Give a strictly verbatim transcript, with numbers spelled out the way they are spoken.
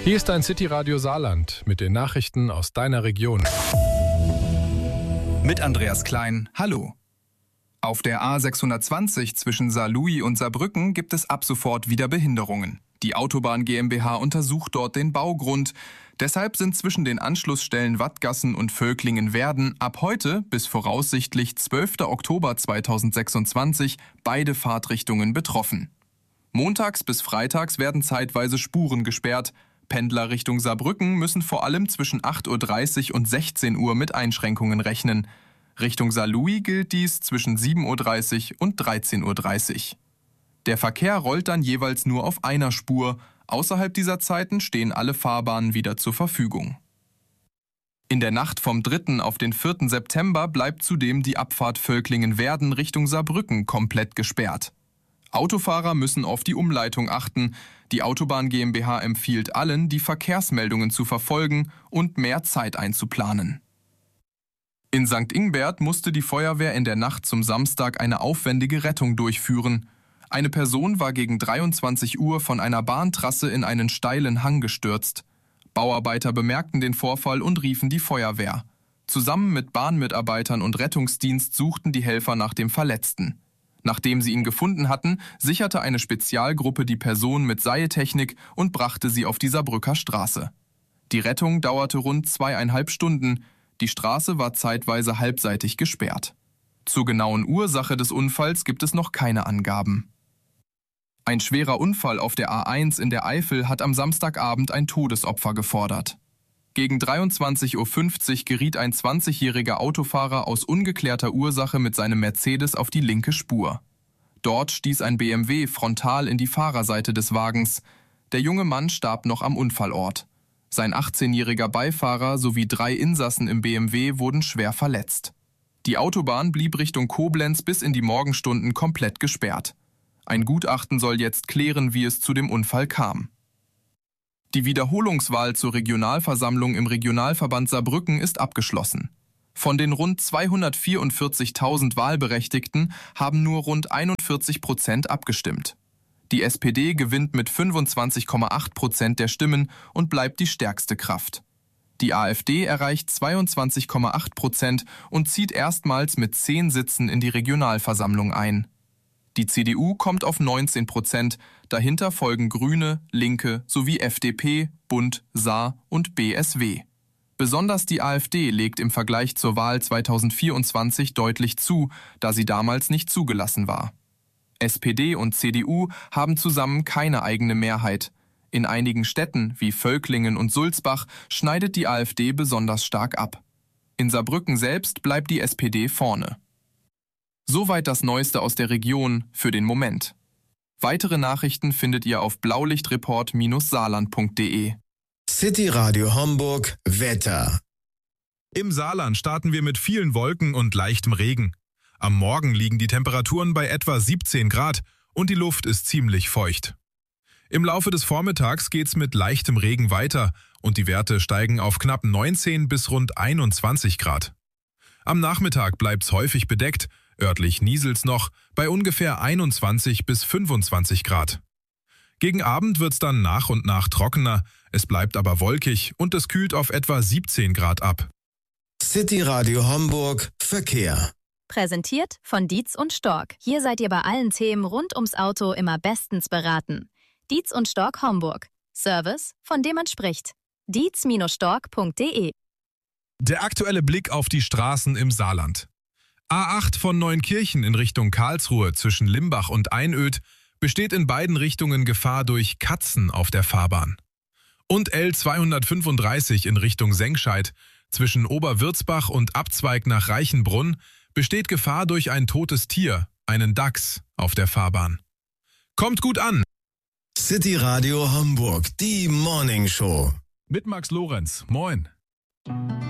Hier ist dein City-Radio Saarland mit den Nachrichten aus deiner Region. Mit Andreas Klein, hallo. Auf der A sechshundertzwanzig zwischen Saarlouis und Saarbrücken gibt es ab sofort wieder Behinderungen. Die Autobahn GmbH untersucht dort den Baugrund. Deshalb sind zwischen den Anschlussstellen Wattgassen und Völklingen-Werden ab heute bis voraussichtlich zwölfter Oktober zweitausendsechsundzwanzig beide Fahrtrichtungen betroffen. Montags bis freitags werden zeitweise Spuren gesperrt. Pendler Richtung Saarbrücken müssen vor allem zwischen acht Uhr dreißig und sechzehn Uhr mit Einschränkungen rechnen. Richtung Saarlouis gilt dies zwischen sieben Uhr dreißig und dreizehn Uhr dreißig. Der Verkehr rollt dann jeweils nur auf einer Spur. Außerhalb dieser Zeiten stehen alle Fahrbahnen wieder zur Verfügung. In der Nacht vom dritten auf den vierten September bleibt zudem die Abfahrt Völklingen-Werden Richtung Saarbrücken komplett gesperrt. Autofahrer müssen auf die Umleitung achten. Die Autobahn GmbH empfiehlt allen, die Verkehrsmeldungen zu verfolgen und mehr Zeit einzuplanen. In Sankt Ingbert musste die Feuerwehr in der Nacht zum Samstag eine aufwendige Rettung durchführen. Eine Person war gegen dreiundzwanzig Uhr von einer Bahntrasse in einen steilen Hang gestürzt. Bauarbeiter bemerkten den Vorfall und riefen die Feuerwehr. Zusammen mit Bahnmitarbeitern und Rettungsdienst suchten die Helfer nach dem Verletzten. Nachdem sie ihn gefunden hatten, sicherte eine Spezialgruppe die Person mit Seiltechnik und brachte sie auf die Saarbrücker Straße. Die Rettung dauerte rund zweieinhalb Stunden. Die Straße war zeitweise halbseitig gesperrt. Zur genauen Ursache des Unfalls gibt es noch keine Angaben. Ein schwerer Unfall auf der A eins in der Eifel hat am Samstagabend ein Todesopfer gefordert. Gegen dreiundzwanzig Uhr fünfzig geriet ein zwanzigjähriger Autofahrer aus ungeklärter Ursache mit seinem Mercedes auf die linke Spur. Dort stieß ein B M W frontal in die Fahrerseite des Wagens. Der junge Mann starb noch am Unfallort. Sein achtzehnjähriger Beifahrer sowie drei Insassen im B M W wurden schwer verletzt. Die Autobahn blieb Richtung Koblenz bis in die Morgenstunden komplett gesperrt. Ein Gutachten soll jetzt klären, wie es zu dem Unfall kam. Die Wiederholungswahl zur Regionalversammlung im Regionalverband Saarbrücken ist abgeschlossen. Von den rund zweihundertvierundvierzigtausend Wahlberechtigten haben nur rund einundvierzig Prozent abgestimmt. Die S P D gewinnt mit fünfundzwanzig Komma acht Prozent der Stimmen und bleibt die stärkste Kraft. Die AfD erreicht zweiundzwanzig Komma acht Prozent und zieht erstmals mit zehn Sitzen in die Regionalversammlung ein. Die C D U kommt auf neunzehn Prozent, dahinter folgen Grüne, Linke sowie F D P, Bund, Saar und B S W. Besonders die AfD legt im Vergleich zur Wahl zweitausendvierundzwanzig deutlich zu, da sie damals nicht zugelassen war. S P D und C D U haben zusammen keine eigene Mehrheit. In einigen Städten wie Völklingen und Sulzbach schneidet die AfD besonders stark ab. In Saarbrücken selbst bleibt die S P D vorne. Soweit das Neueste aus der Region für den Moment. Weitere Nachrichten findet ihr auf blaulichtreport Bindestrich saarland Punkt de. City Radio Homburg Wetter. Im Saarland starten wir mit vielen Wolken und leichtem Regen. Am Morgen liegen die Temperaturen bei etwa siebzehn Grad und die Luft ist ziemlich feucht. Im Laufe des Vormittags geht's mit leichtem Regen weiter und die Werte steigen auf knapp neunzehn bis rund einundzwanzig Grad. Am Nachmittag bleibt's häufig bedeckt, örtlich nieselt's noch bei ungefähr einundzwanzig bis fünfundzwanzig Grad. Gegen Abend wird's dann nach und nach trockener, es bleibt aber wolkig und es kühlt auf etwa siebzehn Grad ab. City Radio Homburg Verkehr. Präsentiert von Dietz und Stork. Hier seid ihr bei allen Themen rund ums Auto immer bestens beraten. Dietz und Stork Homburg. Service, von dem man spricht. dietz Bindestrich stork Punkt de. Der aktuelle Blick auf die Straßen im Saarland. A acht von Neunkirchen in Richtung Karlsruhe zwischen Limbach und Einöd besteht in beiden Richtungen Gefahr durch Katzen auf der Fahrbahn. Und L zweihundertfünfunddreißig in Richtung Sengscheid zwischen Oberwürzbach und Abzweig nach Reichenbrunn besteht Gefahr durch ein totes Tier, einen Dachs, auf der Fahrbahn. Kommt gut an! City Radio Homburg, die Morning Show. Mit Max Lorenz. Moin.